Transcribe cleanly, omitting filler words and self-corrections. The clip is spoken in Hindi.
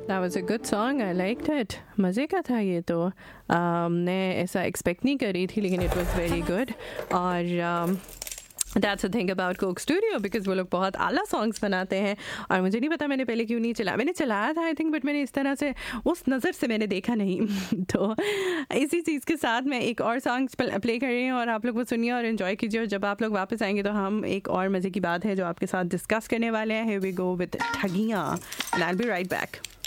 That was a good song. I liked it. मज़े का था ये तो. मैं ऐसा एक्सपेक्ट नहीं करी थी, लेकिन it was very good. और That's the thing about Coke Studio, because वो लोग बहुत आला सॉन्ग्स बनाते हैं. और मुझे नहीं पता मैंने पहले क्यों नहीं चलाया. मैंने चलाया था आई थिंक, बट मैंने इस तरह से उस नज़र से मैंने देखा नहीं. तो इसी चीज़ के साथ मैं एक और सॉन्ग प्ले कर रही हूँ, और आप लोग वो सुनिए और इन्जॉय कीजिए. और जब आप लोग वापस आएंगे तो हम एक और मज़े की बात है जो आपके साथ डिस्कस करने वाले हैं. Here we go with ठगियाँ, and I'll be right back.